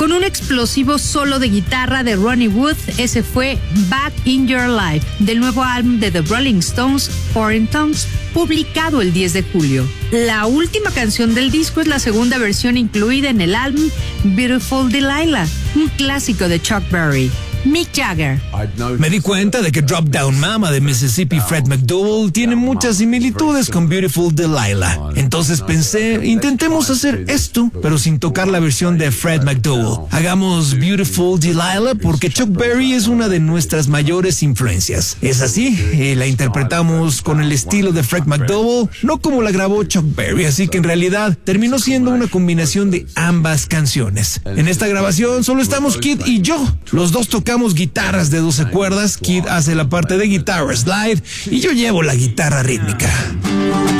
Con un explosivo solo de guitarra de Ronnie Wood, ese fue Back in Your Life, del nuevo álbum de The Rolling Stones, Foreign Tongues, publicado el 10 de julio. La última canción del disco es la segunda versión incluida en el álbum Beautiful Delilah, un clásico de Chuck Berry. Mick Jagger. Me di cuenta de que Drop Down Mama de Mississippi Fred McDowell tiene muchas similitudes con Beautiful Delilah. Entonces pensé, intentemos hacer esto, pero sin tocar la versión de Fred McDowell. Hagamos Beautiful Delilah porque Chuck Berry es una de nuestras mayores influencias. Es así, y la interpretamos con el estilo de Fred McDowell, no como la grabó Chuck Berry, así que en realidad terminó siendo una combinación de ambas canciones. En esta grabación solo estamos Kid y yo. Los dos tocamos guitarras de 12 cuerdas, Kid hace la parte de guitarra slide y yo llevo la guitarra rítmica.